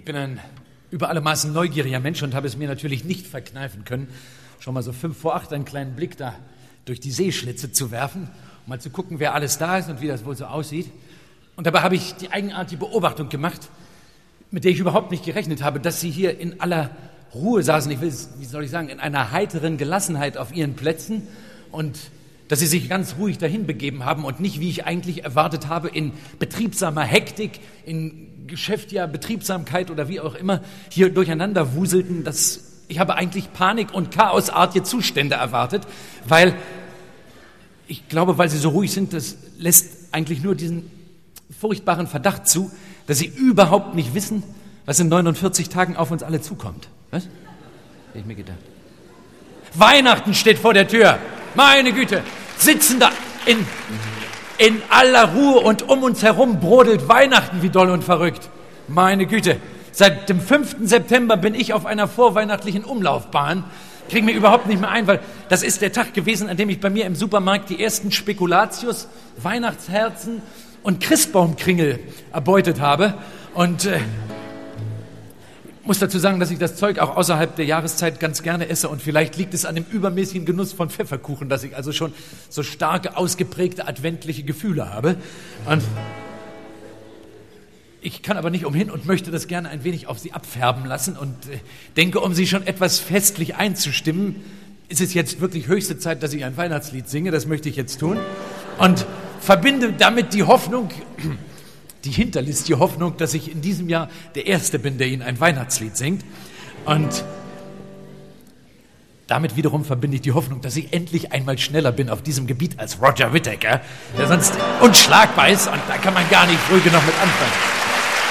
bin ein über alle Maßen neugieriger Mensch und habe es mir natürlich nicht verkneifen können, schon mal so 7:45 einen kleinen Blick da durch die Seeschlitze zu werfen, um mal zu gucken, wer alles da ist und wie das wohl so aussieht. Und dabei habe ich die eigenartige Beobachtung gemacht, mit der ich überhaupt nicht gerechnet habe, dass Sie hier in aller Ruhe saßen, in einer heiteren Gelassenheit auf Ihren Plätzen und dass Sie sich ganz ruhig dahin begeben haben und nicht, wie ich eigentlich erwartet habe, in betriebsamer Hektik, in Betriebsamkeit oder wie auch immer, hier durcheinander wuselten. Ich habe eigentlich Panik- und chaosartige Zustände erwartet, weil ich glaube, weil Sie so ruhig sind, das lässt eigentlich nur diesen furchtbaren Verdacht zu, dass Sie überhaupt nicht wissen, was in 49 Tagen auf uns alle zukommt. Was? Hätte ich mir gedacht. Weihnachten steht vor der Tür. Meine Güte, sitzen da in aller Ruhe und um uns herum brodelt Weihnachten wie doll und verrückt. Meine Güte, seit dem 5. September bin ich auf einer vorweihnachtlichen Umlaufbahn. Kriege mir überhaupt nicht mehr ein, weil das ist der Tag gewesen, an dem ich bei mir im Supermarkt die ersten Spekulatius, Weihnachtsherzen und Christbaumkringel erbeutet habe. Und muss dazu sagen, dass ich das Zeug auch außerhalb der Jahreszeit ganz gerne esse und vielleicht liegt es an dem übermäßigen Genuss von Pfefferkuchen, dass ich also schon so starke, ausgeprägte adventliche Gefühle habe. Und ich kann aber nicht umhin und möchte das gerne ein wenig auf Sie abfärben lassen und denke, um Sie schon etwas festlich einzustimmen, ist es jetzt wirklich höchste Zeit, dass ich ein Weihnachtslied singe. Das möchte ich jetzt tun und verbinde damit die Hoffnung, die hinterlistige Hoffnung, dass ich in diesem Jahr der Erste bin, der Ihnen ein Weihnachtslied singt. Und damit wiederum verbinde ich die Hoffnung, dass ich endlich einmal schneller bin auf diesem Gebiet als Roger Whittaker, der sonst unschlagbar ist und da kann man gar nicht früh genug mit anfangen.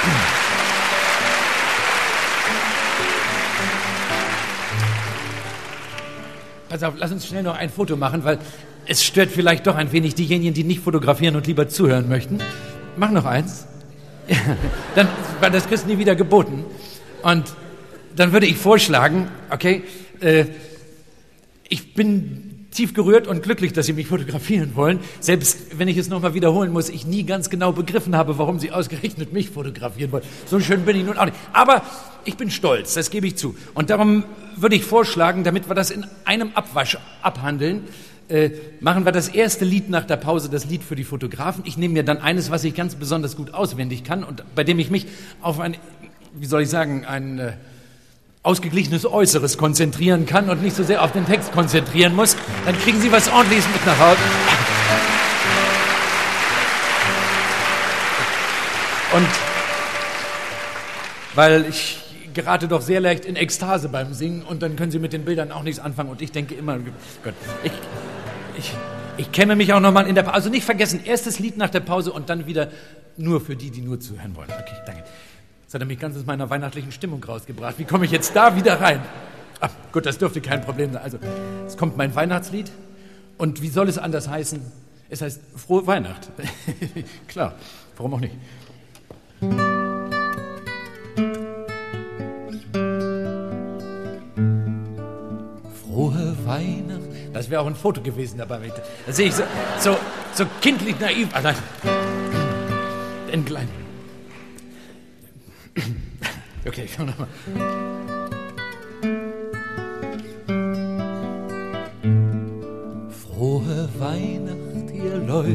Pass auf, lass uns schnell noch ein Foto machen, weil es stört vielleicht doch ein wenig diejenigen, die nicht fotografieren und lieber zuhören möchten. Mach noch eins. Dann, weil das kriegst du nie wieder geboten. Und dann würde ich vorschlagen, okay, ich bin tief gerührt und glücklich, dass Sie mich fotografieren wollen. Selbst wenn ich es nochmal wiederholen muss, ich nie ganz genau begriffen habe, warum Sie ausgerechnet mich fotografieren wollen. So schön bin ich nun auch nicht. Aber ich bin stolz, das gebe ich zu. Und darum würde ich vorschlagen, damit wir das in einem Abwasch abhandeln, machen wir das erste Lied nach der Pause, das Lied für die Fotografen. Ich nehme mir dann eines, was ich ganz besonders gut auswendig kann und bei dem ich mich auf ein ausgeglichenes Äußeres konzentrieren kann und nicht so sehr auf den Text konzentrieren muss. Dann kriegen Sie was Ordentliches mit nach Hause. Und weil ich gerate doch sehr leicht in Ekstase beim Singen und dann können Sie mit den Bildern auch nichts anfangen und ich denke immer, Gott, ich kämme mich auch nochmal in der Pause, also nicht vergessen, erstes Lied nach der Pause und dann wieder nur für die, die nur zuhören wollen. Okay, danke. Das hat er mich ganz aus meiner weihnachtlichen Stimmung rausgebracht. Wie komme ich jetzt da wieder rein? Ach, gut, das dürfte kein Problem sein. Also, es kommt mein Weihnachtslied und wie soll es anders heißen? Es heißt Frohe Weihnacht. Klar, warum auch nicht? Frohe Weihnacht. Das wäre auch ein Foto gewesen dabei. Da sehe ich so kindlich naiv. Ah, nein. Ein klein. Okay, ich komme nochmal. Frohe Weihnacht, ihr Leute.